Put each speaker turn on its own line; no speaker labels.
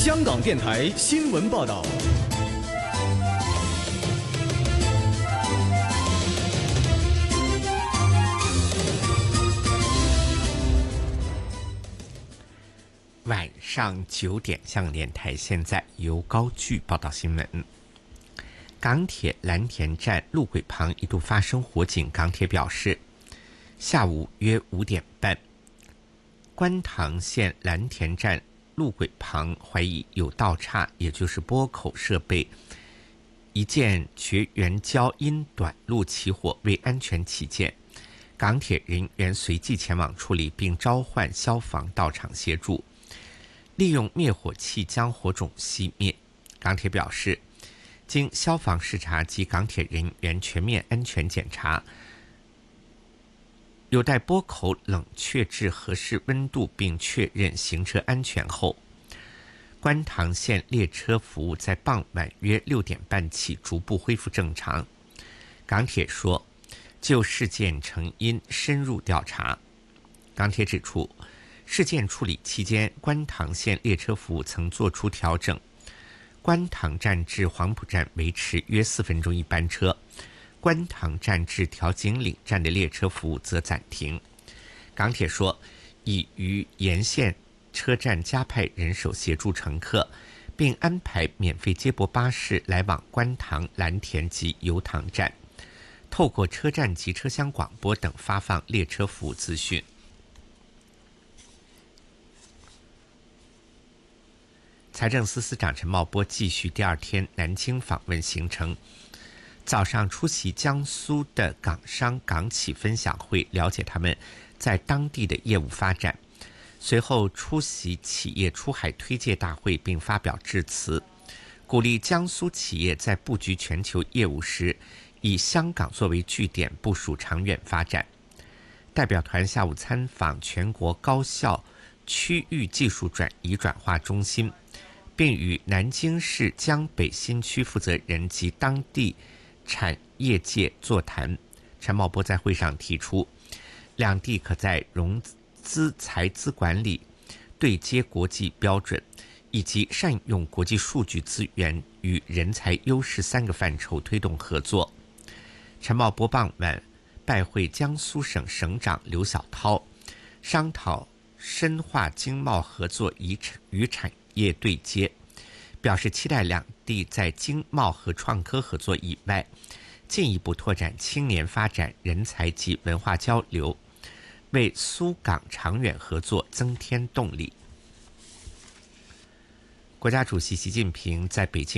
香港电台新闻报道。
晚上9点，香港电台现在由高炬报道新闻。港铁蓝田站路轨旁一度发生火警，港铁表示，下午约5点半，观塘线蓝田站路轨旁怀疑有倒岔，也就是拨口设备一件绝缘胶因短路起火，为安全起见，港铁人员随即前往处理，并召唤消防到场协助，利用灭火器将火种熄灭。港铁表示，经消防视察及港铁人员全面安全检查，有待拨口冷却至合适温度并确认行车安全后，观塘线列车服务在傍晚约6点半起逐步恢复正常。港铁说，就事件成因深入调查。港铁指出，事件处理期间，观塘线列车服务曾作出调整，观塘站至黄埔站维持约4分钟一班车，观塘站至调景岭站的列车服务则暂停。港铁说，已于沿线车站加派人手协助乘客，并安排免费接驳巴士来往观塘、蓝田及油塘站，透过车站及车厢广播等发放列车服务资讯。财政司司长陈茂波继续第2天南京访问行程，早上出席江苏的港商港企分享会，了解他们在当地的业务发展，随后出席企业出海推介大会并发表致辞，鼓励江苏企业在布局全球业务时，以香港作为据点部署长远发展。代表团下午参访全国高校区域技术转移转化中心，并与南京市江北新区负责人及当地产业界座谈。陈茂波在会上提出，两地可在融资财资管理、对接国际标准以及善用国际数据资源与人才优势3个范畴推动合作。陈茂波傍晚拜会江苏省省长刘晓涛，商讨深化经贸合作与产业对接，表示期待两地在经贸和创科合作以外，进一步拓展青年发展、人才及文化交流，为苏港长远合作增添动力。国家主席习近平在北京